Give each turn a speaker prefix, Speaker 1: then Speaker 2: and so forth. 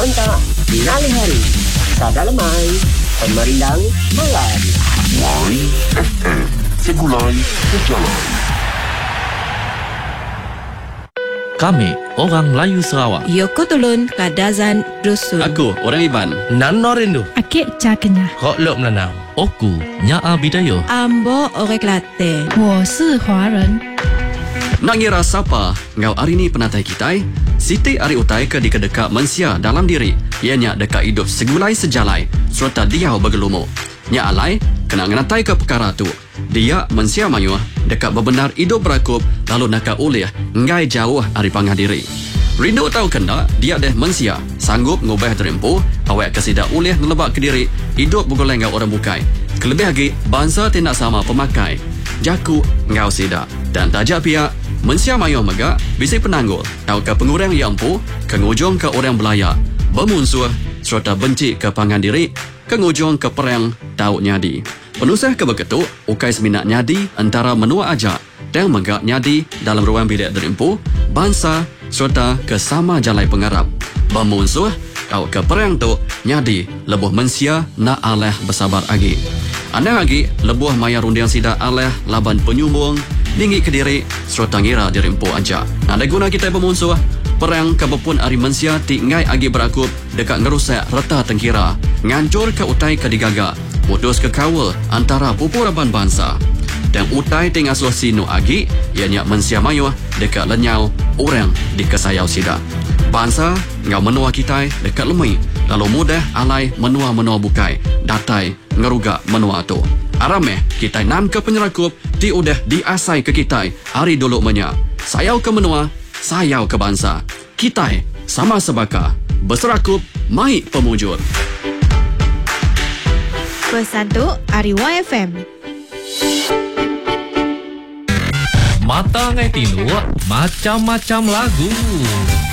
Speaker 1: Berontak Dinali Hari Sada Lemai Pemerindang Malam
Speaker 2: Mai FM Segulai Sejalan.
Speaker 3: Kami, orang Melayu Sarawak.
Speaker 4: Yoko Tulun Kadazan Dusun.
Speaker 5: Aku, orang Iban.
Speaker 3: Nano Rindu.
Speaker 6: Akik Cakenya.
Speaker 3: Kok Lok Melanau. Oku, Nyaa Bidayuh.
Speaker 4: Ambo Orang Kelantan.
Speaker 6: 我是华人。
Speaker 5: Nak ngira siapa ngau hari ni penatai kita? Siti ari utai ke dekat mensia dalam diri. Ianya dekat hidup segulai sejalai serta dia bergelumu. Nya alai kena ngenatai ke perkara tu. Dia mensia mayuh dekat bebenar hidup berakup lalu nak ulih ngai jauh ari pangah diri. Rindu tahu kena dia deh mensia sanggup ngubah terempu awak kesida ulih ngelebak ke diri hidup bergoleng ngau orang bukai. Kelebih lagi bangsa tidak sama pemakai. Jaku ngau sida dan tajak pihak mensia mayuh megak bisi penanggul atau ke pengurang yang empu kengujung ke orang belayak bermunsuh serta benci ke pangan diri kengujung ke perang tahu nyadi penusah ke beketuk ukai seminat nyadi antara menua aja dan megak nyadi dalam ruang bilik derimpu bangsa serta ke sama jalai pengarap bermunsuh atau ke perang tu nyadi lebuh mensia nak aleh bersabar lagi anda lagi lebuh maya rundiang sida aleh laban penyumbung tinggi ke diri serta ngira dirimpu aja. Ada guna kita bermusuh perang kebepun ari mensia tinggai agi berakup dekat ngerusak reta tengkira ngancur ke utai ke digaga putus ke kawal antara pupuraban bangsa dan utai tinggal sino agi ianya mensia mayuh dekat lenyau orang di kesayau sida bangsa ngau menua kita dekat lemai lalu mudah alai menua bukai datai ngeruga menua tu arameh kita nam ke penyerakup ti udah diasai ke kita hari dulu menya sayau ke menua sayau ke bangsa kita sama sebaka berserakup mai pemujur
Speaker 4: Bersatu Ariwa FM.
Speaker 3: Mata ngai tilu, macam-macam lagu.